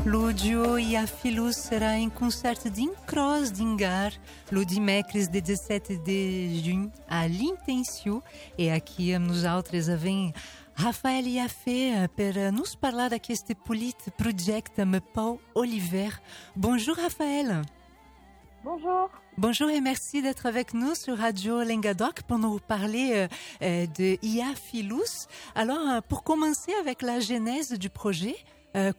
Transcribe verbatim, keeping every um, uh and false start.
Lo duo Ia Filus será em concerto de Incros d'Ingar, lo dimecres dezessete de junho, à l'Intensiu. E aqui nosaltres avem Rafael Iafé per nos parlar d'aqueste polit projecte amb Pau Oliver. Bonjour Rafael. Bonjour. Bonjour et merci d'être avec nous sur Radio Lengadoc pour nous parler euh, de Ia Filus. Alors, pour commencer avec la genèse du projet, euh,